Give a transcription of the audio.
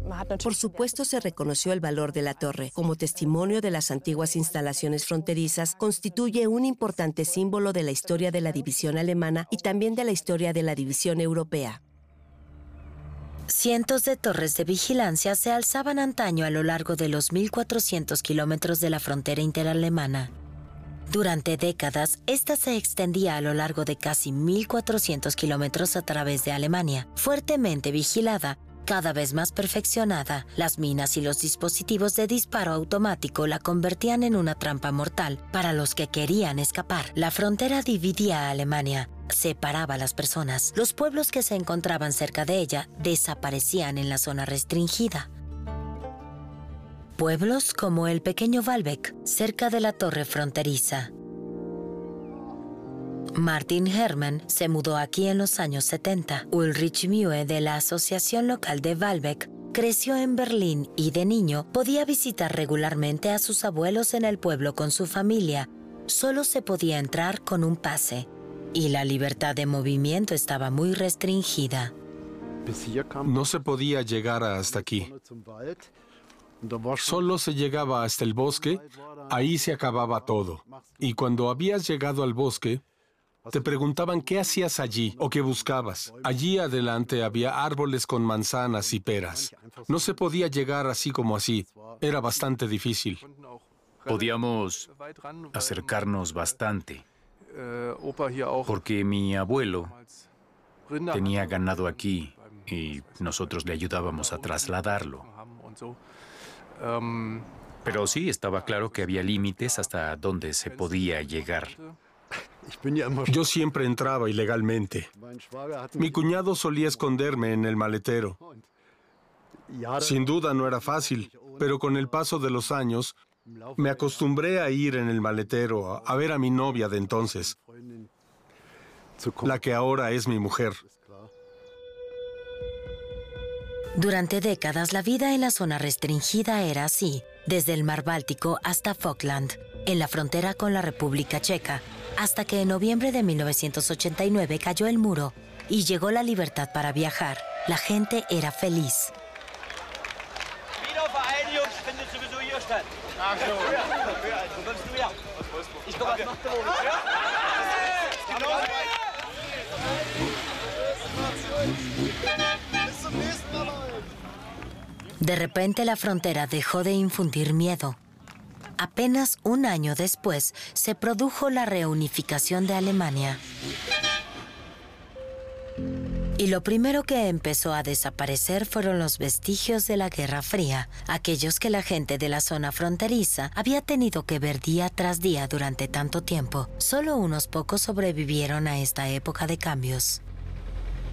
Por supuesto, se reconoció el valor de la torre. Como testimonio de las antiguas instalaciones fronterizas, constituye un importante símbolo de la historia de la división alemana y también de la historia de la división europea. Cientos de torres de vigilancia se alzaban antaño a lo largo de los 1.400 kilómetros de la frontera interalemana. Durante décadas, esta se extendía a lo largo de casi 1.400 kilómetros a través de Alemania, fuertemente vigilada, cada vez más perfeccionada. Las minas y los dispositivos de disparo automático la convertían en una trampa mortal para los que querían escapar. La frontera dividía a Alemania, separaba a las personas. Los pueblos que se encontraban cerca de ella desaparecían en la zona restringida. Pueblos como el pequeño Walbeck, cerca de la torre fronteriza. Martin Hermann se mudó aquí en los años 70. Ulrich Mühe, de la Asociación Local de Walbeck, creció en Berlín y de niño podía visitar regularmente a sus abuelos en el pueblo con su familia. Solo se podía entrar con un pase y la libertad de movimiento estaba muy restringida. No se podía llegar hasta aquí. Solo se llegaba hasta el bosque, ahí se acababa todo. Y cuando habías llegado al bosque, te preguntaban qué hacías allí o qué buscabas. Allí adelante había árboles con manzanas y peras. No se podía llegar así como así. Era bastante difícil. Podíamos acercarnos bastante, porque mi abuelo tenía ganado aquí y nosotros le ayudábamos a trasladarlo. Pero sí, estaba claro que había límites hasta donde se podía llegar. Yo siempre entraba ilegalmente. Mi cuñado solía esconderme en el maletero. Sin duda no era fácil, pero con el paso de los años me acostumbré a ir en el maletero a ver a mi novia de entonces, la que ahora es mi mujer. Durante décadas, la vida en la zona restringida era así, desde el mar Báltico hasta Falkland, en la frontera con la República Checa, hasta que en noviembre de 1989 cayó el muro y llegó la libertad para viajar. La gente era feliz. De repente la frontera dejó de infundir miedo. Apenas un año después se produjo la reunificación de Alemania. Y lo primero que empezó a desaparecer fueron los vestigios de la Guerra Fría, aquellos que la gente de la zona fronteriza había tenido que ver día tras día durante tanto tiempo. Solo unos pocos sobrevivieron a esta época de cambios.